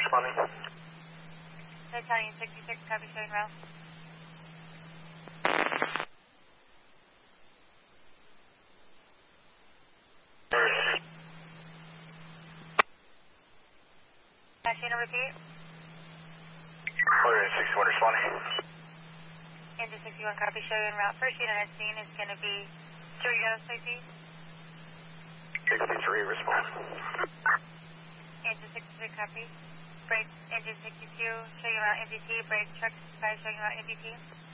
responding. Italian 66, copy, showing route. Machine repeat. Order 61 responding. Engine 61, copy, showing route. First unit at scene is going to be 306. 63 respond. Engine 66, copy. Brake, engine 62, showing route MDT. Brake, truck 65, showing route MDT.